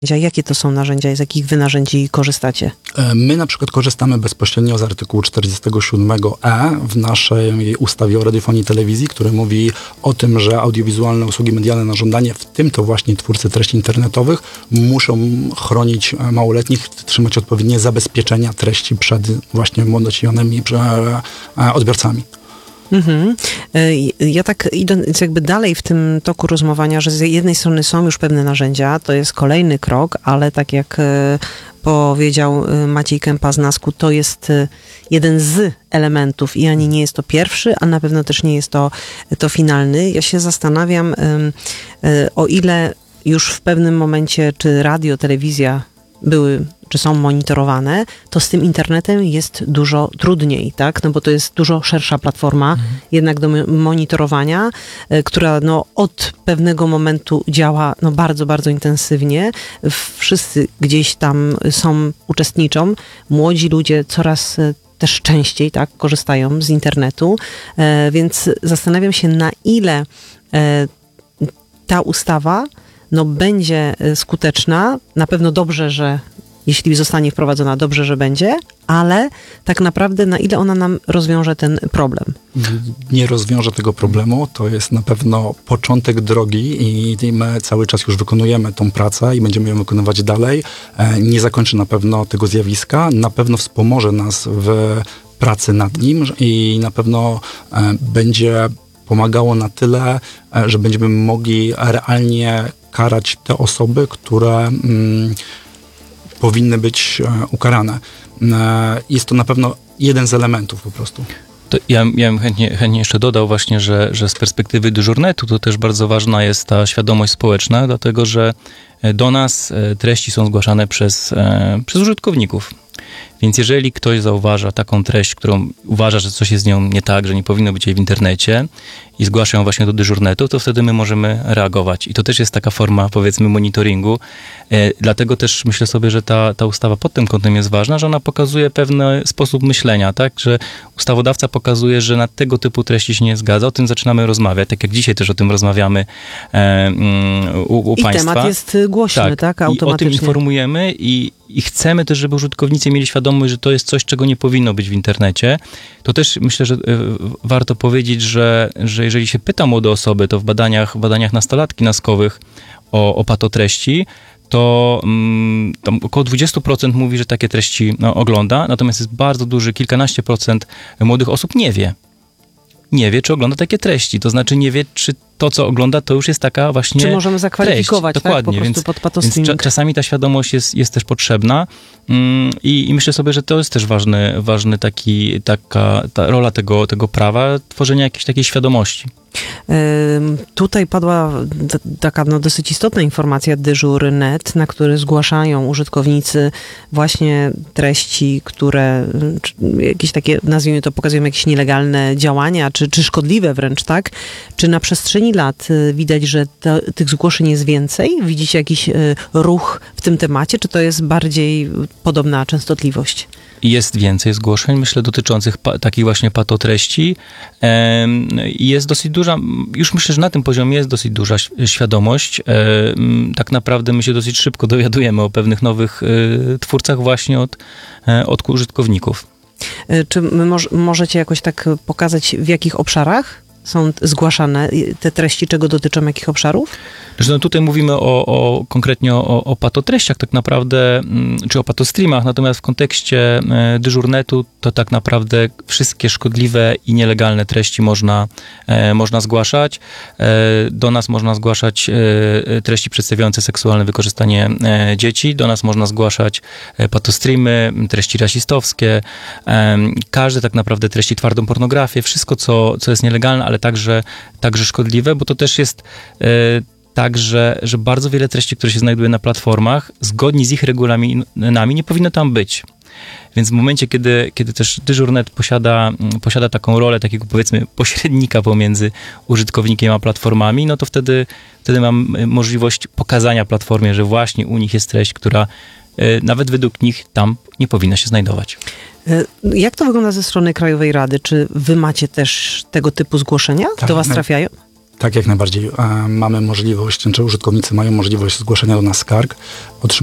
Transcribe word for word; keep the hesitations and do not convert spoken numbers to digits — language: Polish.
Jakie to są narzędzia, z jakich wy narzędzi korzystacie? My na przykład korzystamy bezpośrednio z artykułu czterdziestego siódmego e w naszej ustawie o radiofonii i telewizji, który mówi o tym, że audiowizualne usługi medialne na żądanie, w tym to właśnie twórcy treści internetowych, muszą chronić małoletnich, trzymać odpowiednie zabezpieczenia treści przed właśnie młodocienionymi odbiorcami. Mhm. Ja tak idąc jakby dalej w tym toku rozmawiania, że z jednej strony są już pewne narzędzia, to jest kolejny krok, ale tak jak powiedział Maciej Kępa z Nasku, to jest jeden z elementów i ani nie jest to pierwszy, a na pewno też nie jest to, to finalny. Ja się zastanawiam, o ile już w pewnym momencie, czy radio, telewizja były, czy są monitorowane, to z tym internetem jest dużo trudniej, tak? No bo to jest dużo szersza platforma mhm. jednak do monitorowania, y, która no od pewnego momentu działa no bardzo, bardzo intensywnie. Wszyscy gdzieś tam są, uczestniczą. Młodzi ludzie coraz y, też częściej, tak, korzystają z internetu, y, więc zastanawiam się, na ile y, ta ustawa no będzie skuteczna. Na pewno dobrze, że jeśli zostanie wprowadzona, dobrze, że będzie, ale tak naprawdę na ile ona nam rozwiąże ten problem? Nie rozwiąże tego problemu. To jest na pewno początek drogi i my cały czas już wykonujemy tą pracę i będziemy ją wykonywać dalej. Nie zakończy na pewno tego zjawiska. Na pewno wspomoże nas w pracy nad nim i na pewno będzie pomagało na tyle, że będziemy mogli realnie karać te osoby, które mm, powinny być e, ukarane. E, jest to na pewno jeden z elementów po prostu. To ja, ja bym chętnie, chętnie jeszcze dodał właśnie, że, że z perspektywy dyżurnetu to też bardzo ważna jest ta świadomość społeczna, dlatego że do nas treści są zgłaszane przez, przez użytkowników. Więc jeżeli ktoś zauważa taką treść, którą uważa, że coś jest z nią nie tak, że nie powinno być jej w internecie i zgłasza ją właśnie do dyżurnetu, to wtedy my możemy reagować. I to też jest taka forma, powiedzmy, monitoringu. E, dlatego też myślę sobie, że ta, ta ustawa pod tym kątem jest ważna, że ona pokazuje pewien sposób myślenia, tak? Że ustawodawca pokazuje, że na tego typu treści się nie zgadza. O tym zaczynamy rozmawiać, tak jak dzisiaj też o tym rozmawiamy e, u, u I państwa. I temat jest głośny, tak? tak? Automatycznie. I o tym informujemy i, i chcemy też, żeby użytkownicy mieli świadomość, że to jest coś, czego nie powinno być w internecie. To też myślę, że y, warto powiedzieć, że, że jeżeli się pyta młode osoby, to w badaniach, w badaniach nastolatki naskowych o, o patotreści, to mm, tam około dwadzieścia procent mówi, że takie treści no, ogląda, natomiast jest bardzo duży, kilkanaście procent młodych osób nie wie. Nie wie, czy ogląda takie treści. To znaczy nie wie, czy to, co ogląda, to już jest taka właśnie Czy możemy zakwalifikować, treść. tak? Dokładnie, Po prostu więc, pod patostreaming. więc czasami ta świadomość jest, jest też potrzebna mm, i, i myślę sobie, że to jest też ważny, ważny taki, taka ta rola tego, tego prawa, tworzenia jakiejś takiej świadomości. Tutaj padła taka no, dosyć istotna informacja dyżur kropka net, na który zgłaszają użytkownicy właśnie treści, które jakieś takie, nazwijmy to, pokazują jakieś nielegalne działania, czy, czy szkodliwe wręcz, tak? Czy na przestrzeni lat widać, że to, tych zgłoszeń jest więcej? Widzicie jakiś ruch w tym temacie, czy to jest bardziej podobna częstotliwość? Jest więcej zgłoszeń, myślę, dotyczących pa- takich właśnie patotreści. Ehm, jest dosyć duża, już myślę, że na tym poziomie jest dosyć duża świadomość. Ehm, tak naprawdę my się dosyć szybko dowiadujemy o pewnych nowych y, twórcach właśnie od, y, od użytkowników. Czy my moż- możecie jakoś tak pokazać, w jakich obszarach są zgłaszane te treści, czego dotyczą, jakich obszarów? No tutaj mówimy o, o konkretnie o, o patotreściach tak naprawdę, czy o patostreamach, natomiast w kontekście dyżurnetu to tak naprawdę wszystkie szkodliwe i nielegalne treści można, e, można zgłaszać. E, do nas można zgłaszać e, treści przedstawiające seksualne wykorzystanie e, dzieci, do nas można zgłaszać e, patostreamy, treści rasistowskie, e, każde tak naprawdę treści, twardą pornografię, wszystko co, co jest nielegalne, ale także, także szkodliwe, bo to też jest e, tak, że, że bardzo wiele treści, które się znajduje na platformach, zgodnie z ich regulaminami nie powinno tam być. Więc w momencie, kiedy, kiedy też dyżur kropka net posiada, posiada taką rolę takiego, powiedzmy, pośrednika pomiędzy użytkownikiem a platformami, no to wtedy, wtedy mam możliwość pokazania platformie, że właśnie u nich jest treść, która nawet według nich tam nie powinna się znajdować. Jak to wygląda ze strony Krajowej Rady? Czy wy macie też tego typu zgłoszenia? Tak, Do was my, trafiają? Tak, jak najbardziej. E, mamy możliwość, czy użytkownicy mają możliwość zgłaszania do nas skarg.